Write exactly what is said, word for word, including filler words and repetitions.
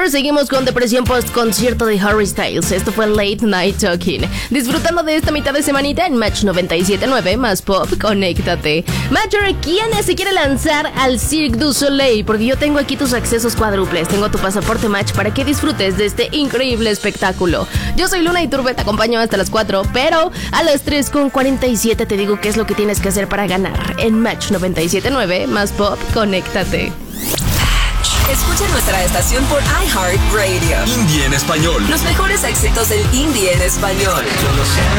Seguimos con depresión post concierto de Harry Styles. Esto fue Late Night Talking. Disfrutando de esta mitad de semanita en Match noventa y siete punto nueve más Pop, conéctate. Matcher, ¿quién se quiere lanzar al Cirque du Soleil? Porque yo tengo aquí tus accesos cuádruples. Tengo tu pasaporte Match para que disfrutes de este increíble espectáculo. Yo soy Luna Iturbe, te acompaño hasta las cuatro, pero a las tres con cuarenta y siete te digo qué es lo que tienes que hacer para ganar. En Match noventa y siete punto nueve más Pop, conéctate. Escucha nuestra estación por iHeartRadio. Indie en español. Los mejores éxitos del indie en español. Yo lo sé.